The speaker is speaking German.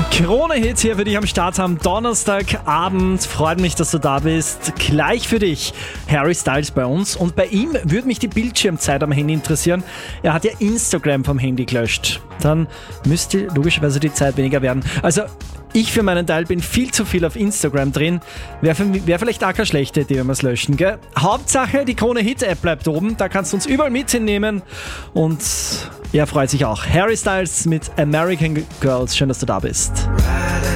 Krone-Hits hier für dich am Start am Donnerstagabend. Freut mich, dass du da bist. Gleich für dich Harry Styles bei uns. Und bei ihm würde mich die Bildschirmzeit am Handy interessieren. Er hat ja Instagram vom Handy gelöscht. Dann müsste logischerweise die Zeit weniger werden. Also ich für meinen Teil bin viel zu viel auf Instagram drin. Wäre vielleicht auch keine schlechte Idee, wenn wir es löschen, gell? Hauptsache, die Krone-Hit-App bleibt oben. Da kannst du uns überall mit hinnehmen. Und er freut sich auch. Harry Styles mit American Girls. Schön, dass du da bist.